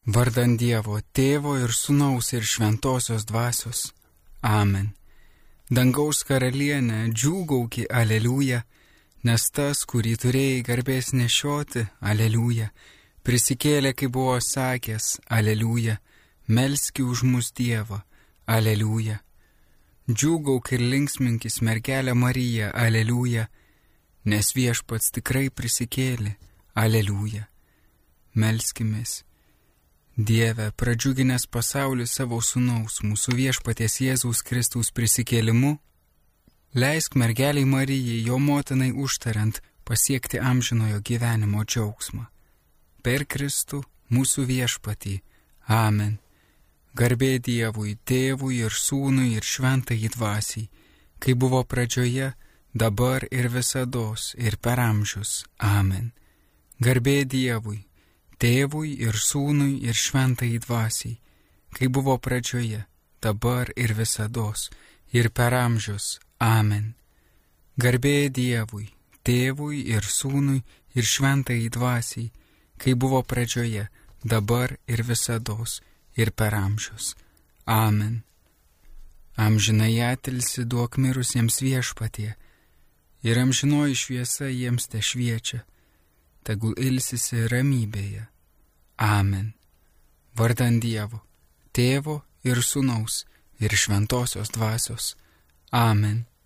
Vardan Dievo, Tėvo ir Sūnaus ir Šventosios Dvasios. Amen. Dangaus karalienė, džiūgauki, aleliuja, nes tas, kurį turėjai garbės nešioti, aleliuja, prisikėlė, kaip buvo sakęs, aleliuja, melski už mus Dievą, aleliuja. Džiūgauk ir linksminkis, mergelė Marija, aleliuja, nes Viešpats tikrai prisikėlė, aleliuja. Melskimės. Dieve, pradžiuginęs pasaulį savo Sūnaus, mūsų Viešpaties Jėzaus Kristaus prisikėlimu, leisk mergeliai Marijai, jo motinai užtariant, pasiekti amžinojo gyvenimo džiaugsmą. Per Kristų, mūsų Viešpatį. Amen. Garbė Dievui, Tėvui ir Sūnui ir Šventajai Dvasiai, kai buvo pradžioje, dabar ir visados ir per amžius. Amen. Garbė Dievui, Tėvui ir Sūnui ir Šventajai Dvasiai, kai buvo pradžioje, dabar ir visados, ir per amžius. Amen. Garbė Dievui, Tėvui ir Sūnui ir Šventajai Dvasiai, kai buvo pradžioje, dabar ir visados, ir per amžius. Amen. Amžinai atilsi duok mirusiems Viešpatie, ir amžinoji šviesa jiems tešviečia, tegul ilsisi ramybėje. Amen. Vardan Dievo, Tėvo ir Sūnaus ir Šventosios Dvasios. Amen.